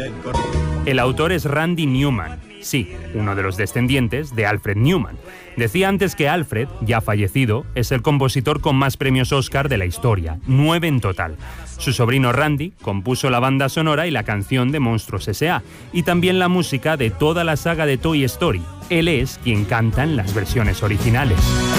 El autor es Randy Newman, sí, uno de los descendientes de Alfred Newman. Decía antes que Alfred, ya fallecido, es el compositor con más premios Oscar de la historia, 9 en total. Su sobrino Randy compuso la banda sonora y la canción de Monstruos S.A. y también la música de toda la saga de Toy Story. Él es quien canta en las versiones originales.